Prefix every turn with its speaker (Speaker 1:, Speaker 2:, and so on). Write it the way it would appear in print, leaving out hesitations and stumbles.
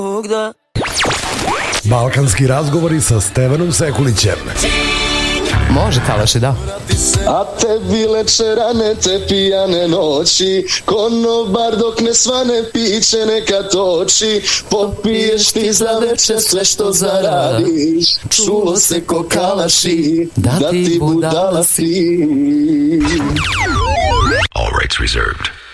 Speaker 1: Balkanski razgovori sa Stevanom Sekulićem.
Speaker 2: Može, Kalaši, da.
Speaker 3: A tebi lečerane, te pijane noći, konobar dok ne svane piće neka toči, popiješ ti za večer sve što zaradiš, čulo se ko Kalaši, da ti budala si.
Speaker 4: All rights reserved.